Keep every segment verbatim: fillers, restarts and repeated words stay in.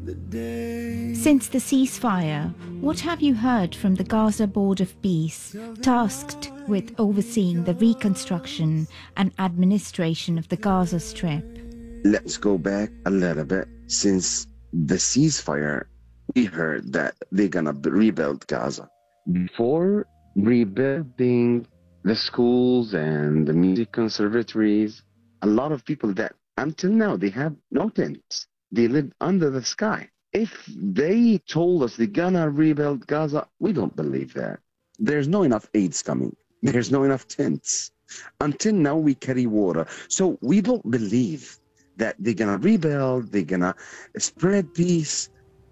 Since the ceasefire, what have you heard from the Gaza Board of Peace, tasked with overseeing the reconstruction and administration of the Gaza Strip? Let's go back a little bit. Since the ceasefire, we heard that they're gonna rebuild Gaza. Before rebuilding the schools and the music conservatories, a lot of people that until now they have no tents. They live under the sky. If they told us they're gonna rebuild Gaza, we don't believe that. There's no enough aids coming. There's no enough tents. Until now, we carry water. So we don't believe that they're gonna rebuild, they're gonna spread peace.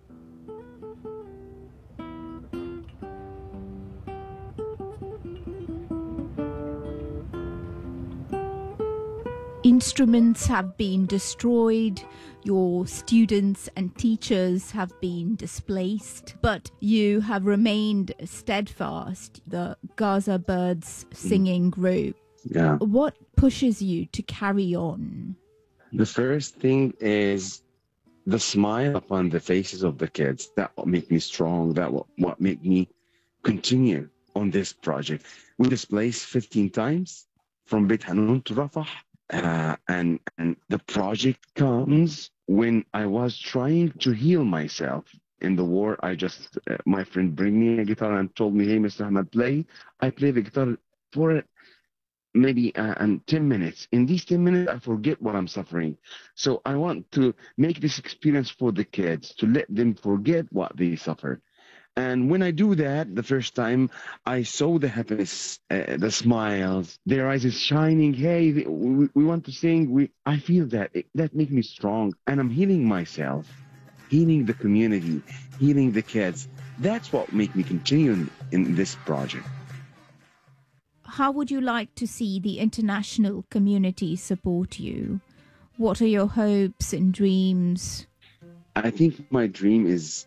Instruments have been destroyed, your students and teachers have been displaced, but you have remained steadfast, the Gaza Birds singing group. Yeah. What pushes you to carry on? The first thing is the smile upon the faces of the kids. That will make me strong. That will what make me continue on this project. We displaced fifteen times from Beit Hanun to Rafah. Uh, and and the project comes when I was trying to heal myself in the war. I just uh, my friend bring me a guitar and told me, "Hey, Mister Ahmed, play." I play the guitar for maybe uh, and ten minutes. In these ten minutes, I forget what I'm suffering. So I want to make this experience for the kids to let them forget what they suffer. And when I do that, the first time, I saw the happiness, uh, the smiles, their eyes is shining. Hey, we, we want to sing. We, I feel that. It, that makes me strong. And I'm healing myself, healing the community, healing the kids. That's what makes me continue in, in this project. How would you like to see the international community support you? What are your hopes and dreams? I think my dream is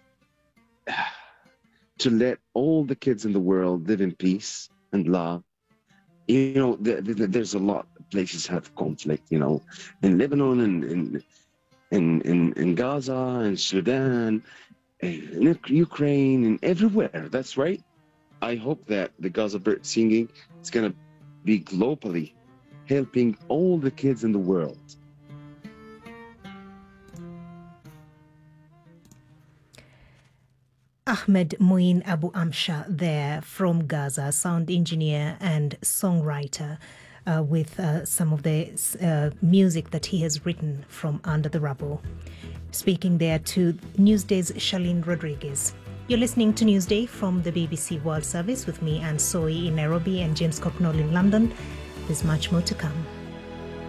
to let all the kids in the world live in peace and love. You know, the, the, there's a lot of places have conflict, you know, in Lebanon and in, in, in, in Gaza and Sudan, in Ukraine and everywhere. That's right. I hope that the Gaza Bird singing is going to be globally helping all the kids in the world. Ahmed Moin Abu Amsha there from Gaza, sound engineer and songwriter, uh, with uh, some of the uh, music that he has written from Under the Rubble. Speaking there to Newsday's Charlene Rodriguez. You're listening to Newsday from the B B C World Service with me, Anne Soy in Nairobi and James Cocknell in London. There's much more to come.